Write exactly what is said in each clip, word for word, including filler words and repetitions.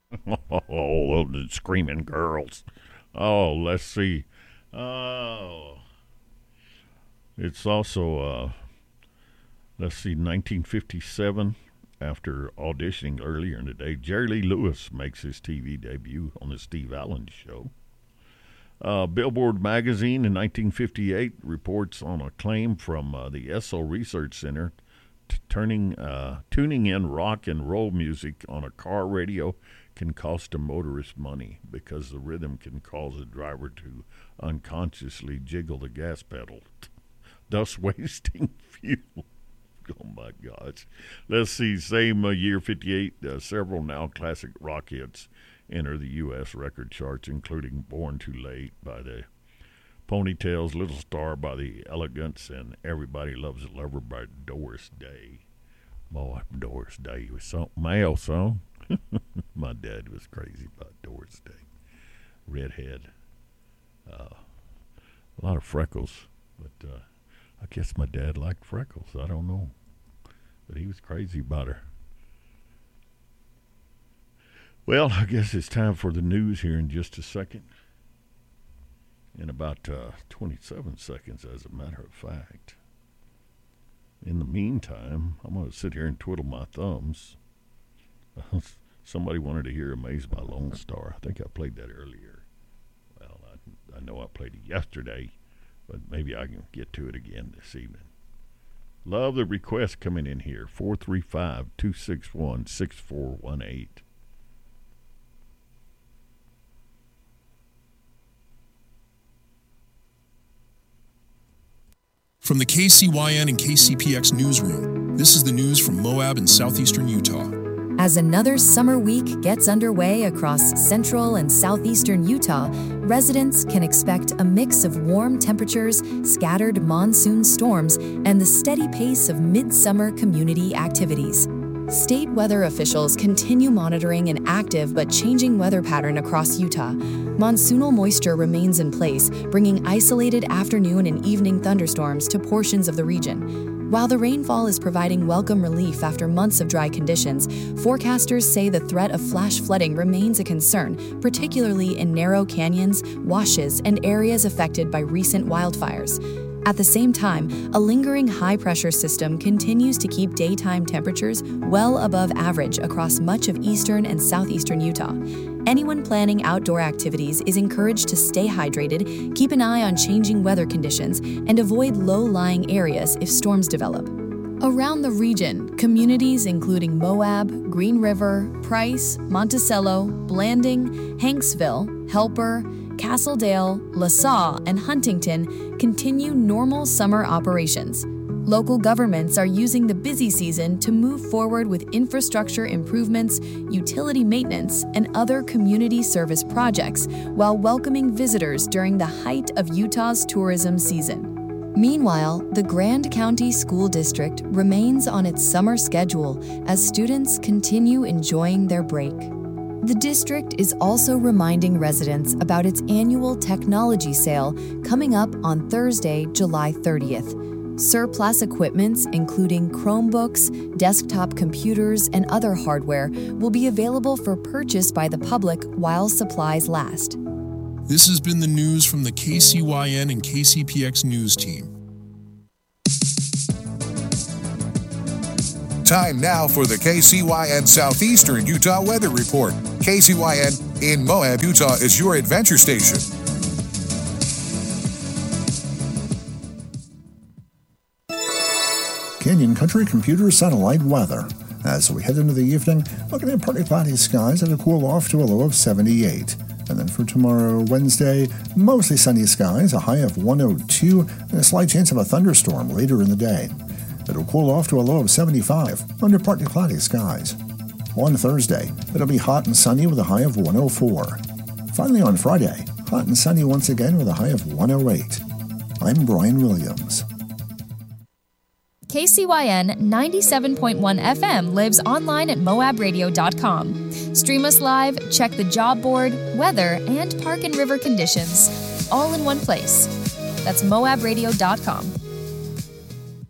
Oh, the screaming girls. Oh, let's see. Oh, it's also, uh, let's see, nineteen fifty-seven. After auditioning earlier in the day, Jerry Lee Lewis makes his T V debut on the Steve Allen Show. Uh, Billboard magazine in nineteen fifty-eight reports on a claim from uh, the Esso Research Center t- turning uh, tuning in rock and roll music on a car radio can cost a motorist money because the rhythm can cause a driver to unconsciously jiggle the gas pedal, thus wasting fuel. Oh, my gosh. Let's see. Same uh, year, fifty-eight, uh, several now classic rock hits enter the U S record charts, including Born Too Late by the Ponytails, Little Star by the Elegants, and Everybody Loves a Lover by Doris Day. Boy, Doris Day was some male song. My dad was crazy about Doris Day. Redhead. Uh, a lot of freckles, but uh, I guess my dad liked freckles. I don't know. But he was crazy about her. Well, I guess it's time for the news here in just a second. In about uh, twenty-seven seconds, as a matter of fact. In the meantime, I'm going to sit here and twiddle my thumbs. Somebody wanted to hear Amazed by Lone Star. I think I played that earlier. Well, I, I know I played it yesterday, but maybe I can get to it again this evening. Love the request coming in here, four three five, two six one, six four one eight. From the K C Y N and K C P X newsroom, this is the news from Moab in southeastern Utah. As another summer week gets underway across central and southeastern Utah, residents can expect a mix of warm temperatures, scattered monsoon storms, and the steady pace of midsummer community activities. State weather officials continue monitoring an active but changing weather pattern across Utah. Monsoonal moisture remains in place, bringing isolated afternoon and evening thunderstorms to portions of the region. While the rainfall is providing welcome relief after months of dry conditions, forecasters say the threat of flash flooding remains a concern, particularly in narrow canyons, washes, and areas affected by recent wildfires. At the same time, a lingering high-pressure system continues to keep daytime temperatures well above average across much of eastern and southeastern Utah. Anyone planning outdoor activities is encouraged to stay hydrated, keep an eye on changing weather conditions, and avoid low-lying areas if storms develop. Around the region, communities including Moab, Green River, Price, Monticello, Blanding, Hanksville, Helper, Castledale, LaSalle, and Huntington continue normal summer operations. Local governments are using the busy season to move forward with infrastructure improvements, utility maintenance, and other community service projects while welcoming visitors during the height of Utah's tourism season. Meanwhile, the Grand County School District remains on its summer schedule as students continue enjoying their break. The district is also reminding residents about its annual technology sale coming up on Thursday, July thirtieth. Surplus equipments, including Chromebooks, desktop computers, and other hardware, will be available for purchase by the public while supplies last. This has been the news from the K C Y N and K C P X news team. Time now for the K C Y N Southeastern Utah Weather Report. K C Y N in Moab, Utah is your adventure station. Canyon Country Computer Satellite Weather. As we head into the evening, looking at partly cloudy skies and a cool off to a low of seventy-eight. And then for tomorrow, Wednesday, mostly sunny skies, a high of one oh two, and a slight chance of a thunderstorm later in the day. It'll cool off to a low of seventy-five under partly cloudy skies. On Thursday, it'll be hot and sunny with a high of one oh four. Finally on Friday, hot and sunny once again with a high of one oh eight. I'm Brian Williams. K C Y N ninety-seven point one F M lives online at moab radio dot com. Stream us live, check the job board, weather, and park and river conditions, all in one place. That's moab radio dot com.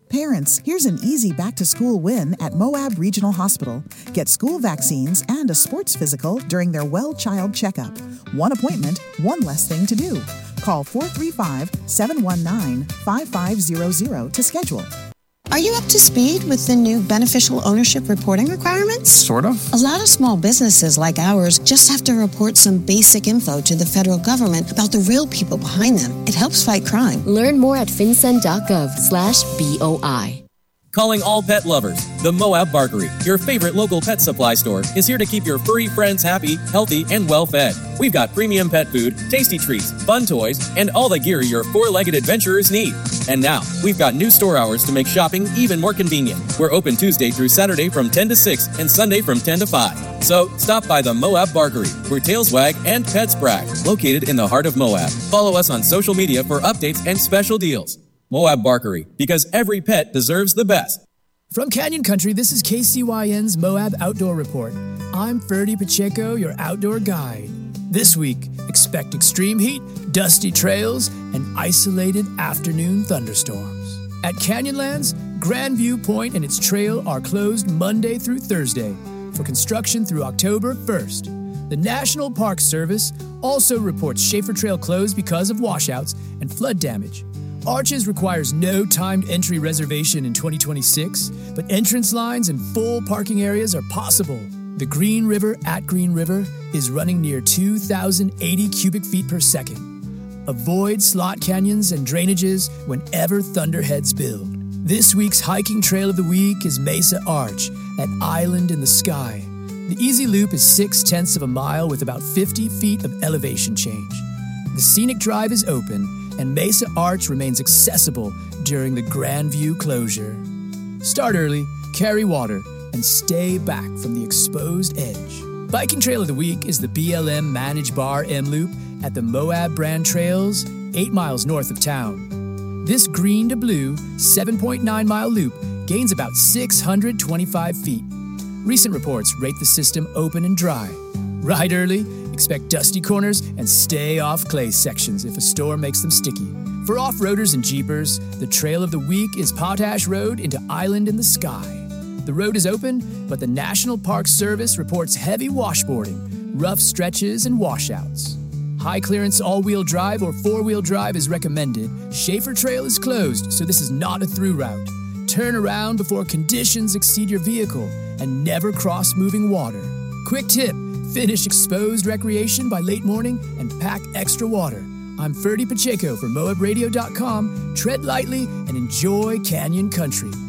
Parents, here's an easy back-to-school win at Moab Regional Hospital. Get school vaccines and a sports physical during their well-child checkup. One appointment, one less thing to do. Call four three five, seven one nine, five five zero zero to schedule. Are you up to speed with the new beneficial ownership reporting requirements? Sort of. A lot of small businesses like ours just have to report some basic info to the federal government about the real people behind them. It helps fight crime. Learn more at fincen.gov slash BOI. Calling all pet lovers. The Moab Barkery, your favorite local pet supply store, is here to keep your furry friends happy, healthy, and well-fed. We've got premium pet food, tasty treats, fun toys, and all the gear your four-legged adventurers need. And now, we've got new store hours to make shopping even more convenient. We're open Tuesday through Saturday from ten to six and Sunday from ten to five. So, stop by the Moab Barkery, where tails wag and pets brag, located in the heart of Moab. Follow us on social media for updates and special deals. Moab Barkery, because every pet deserves the best. From Canyon Country, this is K C Y N's Moab Outdoor Report. I'm Ferdy Pacheco, your outdoor guide. This week, expect extreme heat, dusty trails, and isolated afternoon thunderstorms. At Canyonlands, Grandview Point and its trail are closed Monday through Thursday for construction through October first. The National Park Service also reports Schaefer Trail closed because of washouts and flood damage. Arches requires no timed entry reservation in twenty twenty-six, but entrance lines and full parking areas are possible. The Green River at Green River is running near two thousand eighty cubic feet per second. Avoid slot canyons and drainages whenever thunderheads build. This week's hiking trail of the week is Mesa Arch at Island in the Sky. The easy loop is six-tenths of a mile with about fifty feet of elevation change. The scenic drive is open, and Mesa Arch remains accessible during the Grandview closure. Start early, carry water, and stay back from the exposed edge. Biking Trail of the Week is the B L M Manage Bar M-Loop at the Moab Brand Trails, eight miles north of town. This green to blue, seven point nine mile loop gains about six hundred twenty-five feet. Recent reports rate the system open and dry. Ride early, expect dusty corners, and stay off clay sections if a storm makes them sticky. For off-roaders and jeepers, the trail of the week is Potash Road into Island in the Sky. The road is open, but the National Park Service reports heavy washboarding, rough stretches, and washouts. High-clearance all-wheel drive or four-wheel drive is recommended. Schaefer Trail is closed, so this is not a through route. Turn around before conditions exceed your vehicle, and never cross moving water. Quick tip, finish exposed recreation by late morning and pack extra water. I'm Ferdy Pacheco for Moab Radio dot com. Tread lightly and enjoy Canyon Country.